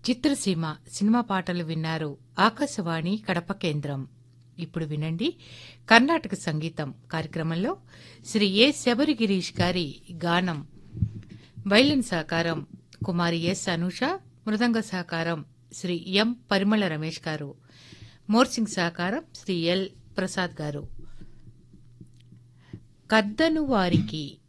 చిత్రసీమ cinema పాటలు విన్నారు. ఆకాశవాణి కడప కేంద్రం. ఇప్పుడు వినండి కర్ణాటక సంగీతం కార్యక్రమంలో శ్రీ ఏ శబరిగిరీష్ గారి గానం. వైలిన్ సహకారం కుమారి ఎస్ అనూష, మృదంగ సహకారం శ్రీ ఎం పరిమళ రమేష్ గారు, మోర్సింగ్ సహకారం శ్రీ ఎల్ ప్రసాద్ గారు. కద్దను వారికి